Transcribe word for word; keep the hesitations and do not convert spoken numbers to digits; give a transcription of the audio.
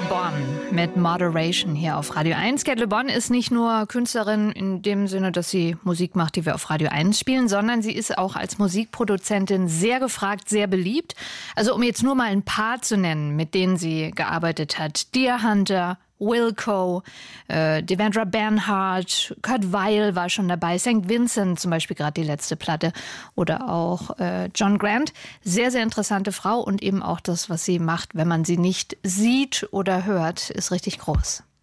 Bon mit Moderation hier auf Radio eins. Cat Le Bon ist nicht nur Künstlerin in dem Sinne, dass sie Musik macht, die wir auf Radio eins spielen, sondern sie ist auch als Musikproduzentin sehr gefragt, sehr beliebt. Also um jetzt nur mal ein paar zu nennen, mit denen sie gearbeitet hat. Dear Hunter, Wilco, äh, Devendra Banhart, Kurt Weill war schon dabei, Sankt Vincent zum Beispiel gerade die letzte Platte oder auch äh, John Grant. Sehr, sehr interessante Frau und eben auch das, was sie macht, wenn man sie nicht sieht oder hört, ist richtig groß.